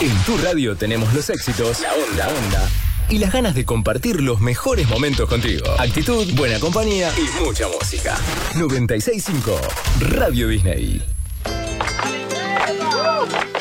En tu radio tenemos los éxitos, la onda y las ganas de compartir los mejores momentos contigo. Actitud, buena compañía y mucha música. 96.5 Radio Disney.